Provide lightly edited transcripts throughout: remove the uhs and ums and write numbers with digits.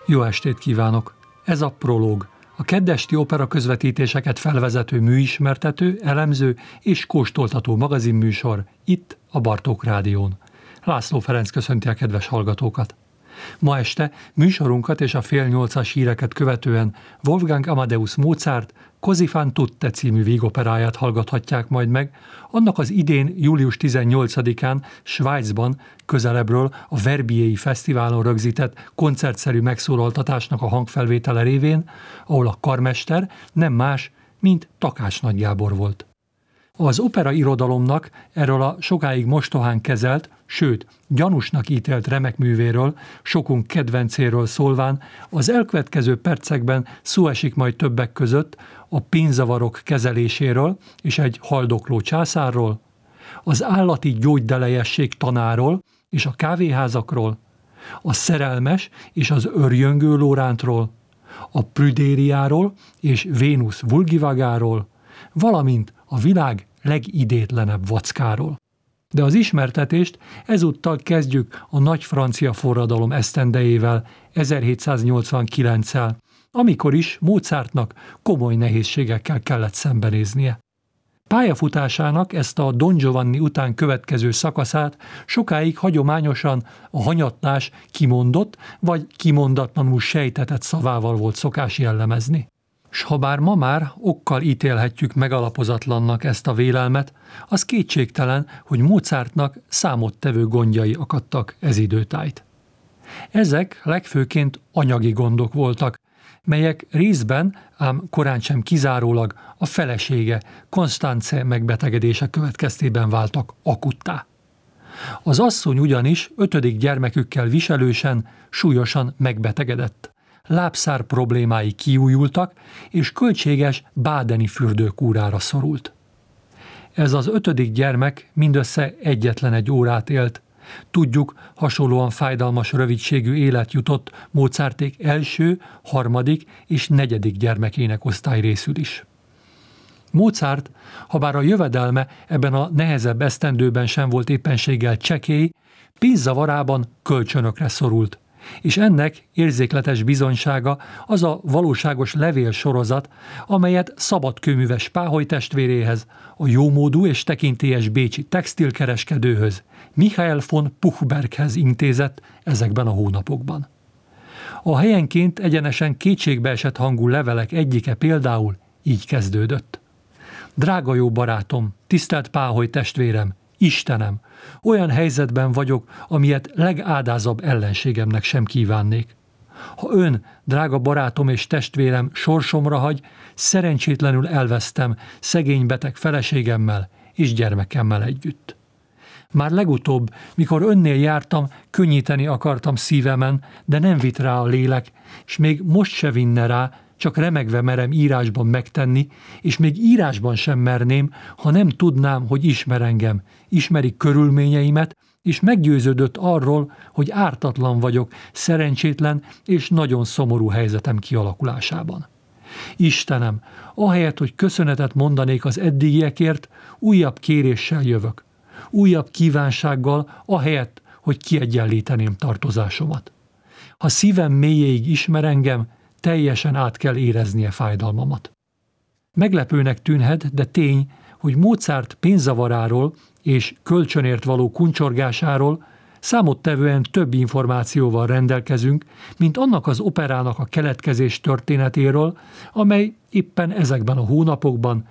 Jó estét kívánok! Ez a Prológ, a keddesti opera közvetítéseket felvezető műismertető, elemző és kóstoltató magazinműsor itt a Bartók Rádión. László Ferenc köszönti a kedves hallgatókat. Ma este műsorunkat és a 7:30 híreket követően Wolfgang Amadeus Mozart Così fan tutte című vígoperáját hallgathatják majd meg, annak az idén július 18-án Svájcban közelebbről a Verbier-i Fesztiválon rögzített koncertszerű megszólaltatásnak a hangfelvétele révén, ahol a karmester nem más, mint Takács Nagy Gábor volt. Az opera irodalomnak erről a sokáig mostohán kezelt, sőt, gyanúsnak ítélt remek művéről, sokunk kedvencéről szólván, az elkövetkező percekben szó esik majd többek között a pénzzavarok kezeléséről és egy haldokló császárról, az állati gyógydelejesség tanáról és a kávéházakról, a szerelmes és az örjöngő Lórántról, a Prüdériáról és Vénusz vulgivagáról, valamint a világ legidétlenebb vackáról. De az ismertetést ezúttal kezdjük a nagy francia forradalom esztendejével, 1789-el, amikor is Mozartnak komoly nehézségekkel kellett szembenéznie. Pályafutásának ezt a Don Giovanni után következő szakaszát sokáig hagyományosan a hanyatlás kimondott vagy kimondatlanul sejtetett szavával volt szokás jellemezni. S ha bár ma már okkal ítélhetjük megalapozatlannak ezt a vélelmet, az kétségtelen, hogy Mozartnak számottevő gondjai akadtak ez időtájt. Ezek legfőként anyagi gondok voltak, melyek részben, ám korán sem kizárólag a felesége, Constance megbetegedése következtében váltak akuttá. Az asszony ugyanis 5. gyermekükkel viselősen, súlyosan megbetegedett. Lábszár problémái kiújultak, és költséges bádeni fürdőkúrára szorult. Ez az 5. gyermek mindössze egyetlen egy órát élt. Tudjuk, hasonlóan fájdalmas rövidségű élet jutott Mozarték első, 3. és 4. gyermekének osztályrészül is. Mozart, habár a jövedelme ebben a nehezebb esztendőben sem volt éppenséggel csekély, pénzzavarában kölcsönökre szorult, és ennek érzékletes bizonysága az a valóságos levélsorozat, amelyet szabadkőműves Páholy testvéréhez, a jómódú és tekintélyes bécsi textilkereskedőhöz, Michael von Puchberghez intézett ezekben a hónapokban. A helyenként egyenesen kétségbeesett hangú levelek egyike például így kezdődött. Drága jó barátom, tisztelt Páholy testvérem, Istenem, olyan helyzetben vagyok, amilyet legádázabb ellenségemnek sem kívánnék. Ha ön, drága barátom és testvérem, sorsomra hagy, szerencsétlenül elvesztem szegény beteg feleségemmel és gyermekemmel együtt. Már legutóbb, mikor önnél jártam, könnyíteni akartam szívemen, de nem vitt rá a lélek, és még most se vinne rá, csak remegve merem írásban megtenni, és még írásban sem merném, ha nem tudnám, hogy ismer engem, ismeri körülményeimet, és meggyőződött arról, hogy ártatlan vagyok, szerencsétlen és nagyon szomorú helyzetem kialakulásában. Istenem, ahelyett, hogy köszönetet mondanék az eddigiekért, újabb kéréssel jövök. Újabb kívánsággal, ahelyett, hogy kiegyenlíteném tartozásomat. Ha szívem mélyéig ismer engem, teljesen át kell éreznie fájdalmamat. Meglepőnek tűnhet, de tény, hogy Mozart pénzzavaráról és kölcsönért való kuncsorgásáról számottevően több információval rendelkezünk, mint annak az operának a keletkezés történetéről, amely éppen ezekben a hónapokban,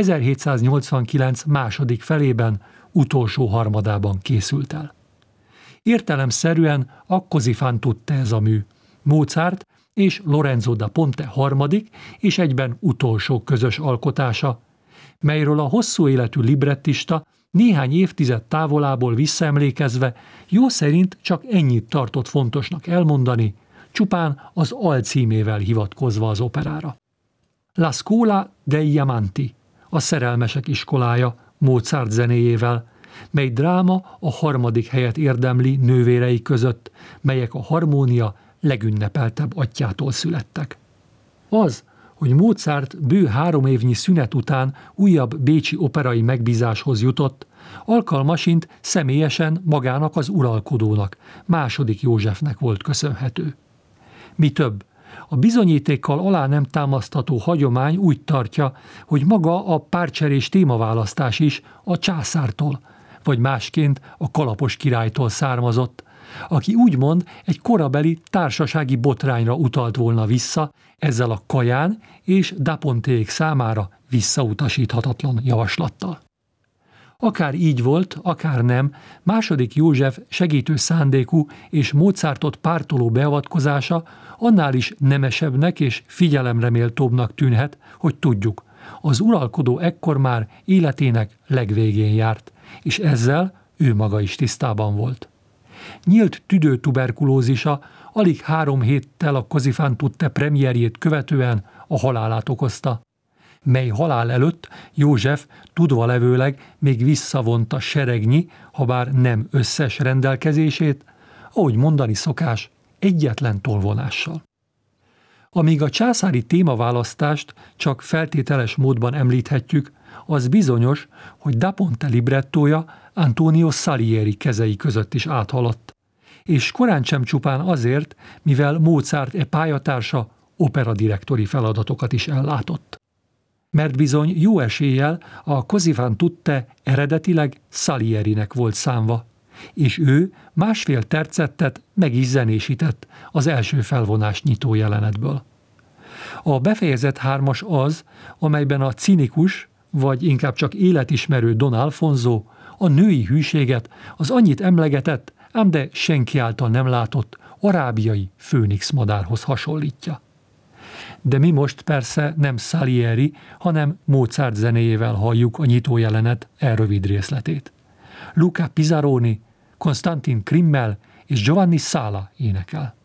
1789 második felében, utolsó harmadában készült el. Értelemszerűen a Così fan tutte ez a mű. Mozart és Lorenzo da Ponte 3. és egyben utolsó közös alkotása, melyről a hosszú életű librettista néhány évtized távolából visszaemlékezve jó szerint csak ennyit tartott fontosnak elmondani, csupán az alcímével hivatkozva az operára. La Scuola degli Amanti, a szerelmesek iskolája Mozart zenéjével, mely dráma a 3. helyet érdemli nővérei között, melyek a harmónia legünnepeltebb atyjától születtek. Az, hogy Mozart bő 3 évnyi szünet után újabb bécsi operai megbízáshoz jutott, alkalmasint személyesen magának az uralkodónak, II. Józsefnek volt köszönhető. Mi több, a bizonyítékkal alá nem támasztható hagyomány úgy tartja, hogy maga a párcserés témaválasztás is a császártól, vagy másként a kalapos királytól származott, aki úgymond egy korabeli társasági botrányra utalt volna vissza ezzel a Kaján és Daponték számára visszautasíthatatlan javaslattal. Akár így volt, akár nem, II. József segítő szándékú és Mozartot pártoló beavatkozása annál is nemesebbnek és figyelemreméltóbbnak tűnhet, hogy tudjuk, az uralkodó ekkor már életének legvégén járt, és ezzel ő maga is tisztában volt. Nyílt tüdőtuberkulózisa alig 3 héttel a Così fan tutte premierjét követően a halálát okozta, mely halál előtt József tudvalevőleg még visszavonta seregnyi, habár nem összes rendelkezését, ahogy mondani szokás, egyetlen tolvonással. Amíg a császári témaválasztást csak feltételes módban említhetjük, az bizonyos, hogy Da Ponte librettója Antonio Salieri kezei között is áthaladt, és korán sem csupán azért, mivel Mozart pályatársa operadirektori feladatokat is ellátott. Mert bizony jó eséllyel a Così fan tutte eredetileg Salierinek volt szánva, és ő 1,5 tercettet meg is zenésített az első felvonás nyitó jelenetből. A befejezett 3-as az, amelyben a cinikus, vagy inkább csak életismerő Don Alfonso a női hűséget az annyit emlegetett, ám de senki által nem látott arábiai főnix madárhoz hasonlítja. De mi most persze nem Salieri, hanem Mozart zenéjével halljuk a nyitó jelenet rövid részletét. Luca Pizzaroni, Konstantin Krimmel és Giovanni Sala énekel.